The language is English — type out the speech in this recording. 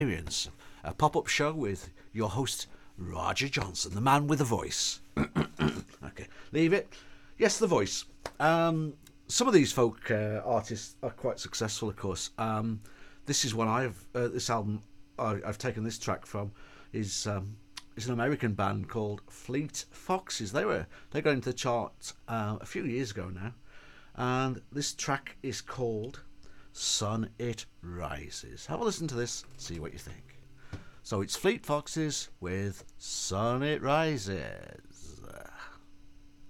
Experience, a pop-up show with your host Roger Johnson, the man with the voice. Okay, leave it. Yes, the voice. Some of these folk artists are quite successful, of course. This is one this album I've taken this track from is an American band called Fleet Foxes. They got into the chart a few years ago now, and this track is called Sun It Rises. Have a listen to this, see what you think. So it's Fleet Foxes with Sun It Rises.